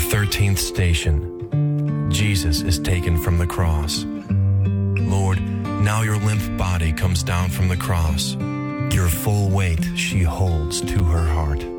13th station. Jesus is taken from the cross. Lord, now your limp body comes down from the cross. Your full weight she holds to her heart.